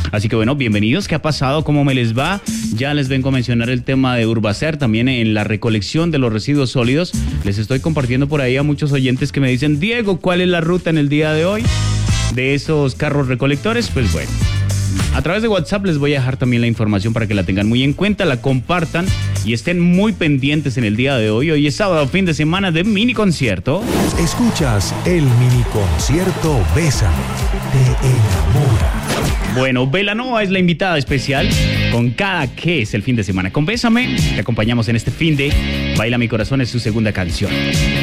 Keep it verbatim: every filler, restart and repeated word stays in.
Así que bueno, bienvenidos. ¿Qué ha pasado? ¿Cómo me les va? Ya les vengo a mencionar el tema de Urbacer, también en la recolección de los residuos sólidos. Les estoy compartiendo por ahí a muchos oyentes que me dicen, Diego, ¿cuál es la ruta en el día de hoy de esos carros recolectores? Pues bueno, a través de WhatsApp les voy a dejar también la información para que la tengan muy en cuenta, la compartan y estén muy pendientes en el día de hoy. Hoy es sábado, fin de semana de mini concierto. Escuchas el mini concierto Bésame, te enamora. Bueno, Belanova es la invitada especial con cada que es el fin de semana. Con Bésame, te acompañamos en este fin de Baila Mi Corazón, es su segunda canción.